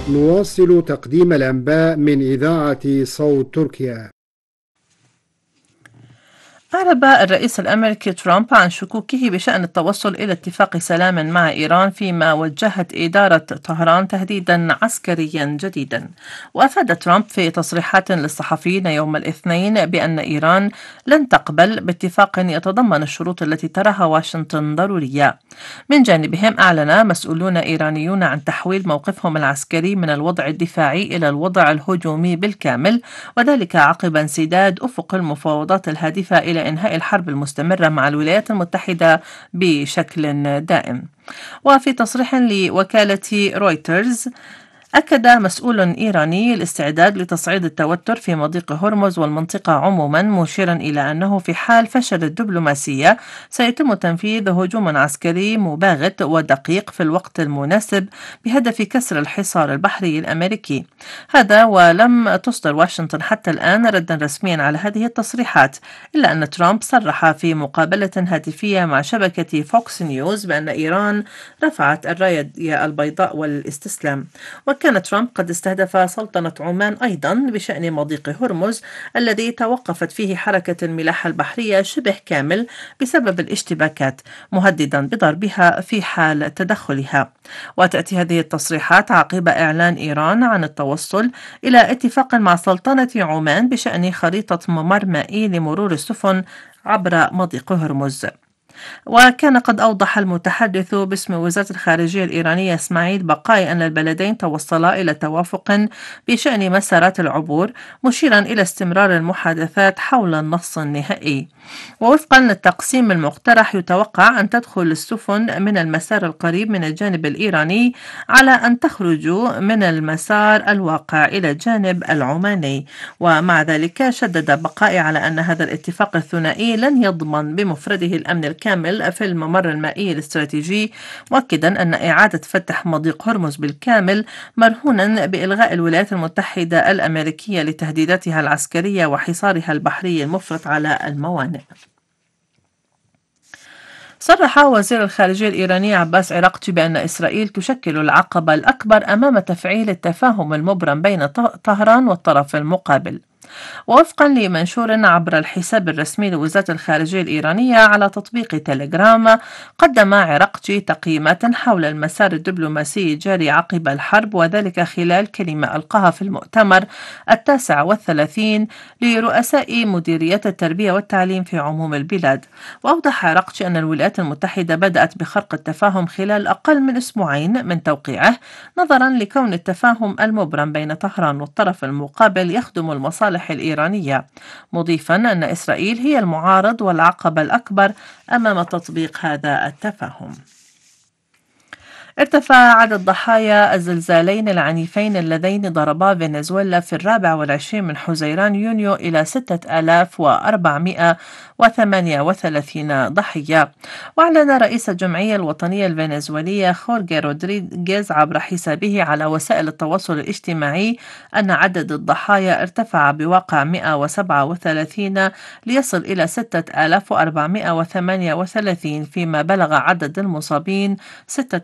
نواصل تقديم الأنباء من إذاعة صوت تركيا. أعرب الرئيس الأمريكي ترامب عن شكوكه بشأن التوصل إلى اتفاق سلام مع إيران، فيما وجهت إدارة طهران تهديدا عسكريا جديدا. وأفاد ترامب في تصريحات للصحفيين يوم الاثنين بأن إيران لن تقبل باتفاق يتضمن الشروط التي تراها واشنطن ضرورية. من جانبهم أعلن مسؤولون إيرانيون عن تحويل موقفهم العسكري من الوضع الدفاعي إلى الوضع الهجومي بالكامل، وذلك عقب انسداد أفق المفاوضات الهادفة إلى إنهاء الحرب المستمرة مع الولايات المتحدة بشكل دائم. وفي تصريح لوكالة رويترز، أكد مسؤول إيراني الاستعداد لتصعيد التوتر في مضيق هرمز والمنطقة عموما، مشيرا إلى أنه في حال فشل الدبلوماسية سيتم تنفيذ هجوم عسكري مباغت ودقيق في الوقت المناسب بهدف كسر الحصار البحري الأمريكي. هذا ولم تصدر واشنطن حتى الآن ردا رسميا على هذه التصريحات، إلا أن ترامب صرح في مقابلة هاتفية مع شبكة فوكس نيوز بأن إيران رفعت الراية البيضاء والاستسلام. وكان ترامب قد استهدف سلطنة عمان أيضا بشأن مضيق هرمز الذي توقفت فيه حركة الملاحة البحرية شبه كامل بسبب الاشتباكات، مهددا بضربها في حال تدخلها. وتأتي هذه التصريحات عقب إعلان إيران عن التوصل إلى اتفاق مع سلطنة عمان بشأن خريطة ممر مائي لمرور السفن عبر مضيق هرمز. وكان قد أوضح المتحدث باسم وزارة الخارجية الإيرانية إسماعيل بقاي أن البلدين توصلا إلى توافق بشأن مسارات العبور، مشيرا إلى استمرار المحادثات حول النص النهائي. ووفقا للتقسيم المقترح، يتوقع أن تدخل السفن من المسار القريب من الجانب الإيراني على أن تخرج من المسار الواقع إلى الجانب العماني. ومع ذلك شدد بقاي على أن هذا الاتفاق الثنائي لن يضمن بمفرده الأمن الكامل في الممر المائي الاستراتيجي، مؤكدا أن إعادة فتح مضيق هرمز بالكامل مرهونا بإلغاء الولايات المتحدة الأمريكية لتهديداتها العسكرية وحصارها البحري المفرط على الموانئ. صرح وزير الخارجية الإيراني عباس عراقچي بأن إسرائيل تشكل العقبة الأكبر أمام تفعيل التفاهم المبرم بين طهران والطرف المقابل. ووفقا لمنشور عبر الحساب الرسمي لوزارة الخارجية الإيرانية على تطبيق تيليجرام، قدم عراقچي تقييمات حول المسار الدبلوماسي الجاري عقب الحرب، وذلك خلال كلمة ألقاها في المؤتمر 39 لرؤساء مديريات التربية والتعليم في عموم البلاد. وأوضح عراقچي أن الولايات المتحدة بدأت بخرق التفاهم خلال أقل من أسبوعين من توقيعه، نظرا لكون التفاهم المبرم بين طهران والطرف المقابل يخدم المصالح الإيرانية، مضيفا أن إسرائيل هي المعارض والعقبة الأكبر أمام تطبيق هذا التفاهم. ارتفع عدد ضحايا الزلزالين العنيفين اللذين ضربا فنزويلا في 24 من حزيران يونيو إلى 6438 ضحية. وأعلن رئيس الجمعية الوطنية الفنزويلية خورغي رودريغيز عبر حسابه على وسائل التواصل الاجتماعي أن عدد الضحايا ارتفع بواقع 137 ليصل إلى 6438، فيما بلغ عدد المصابين 6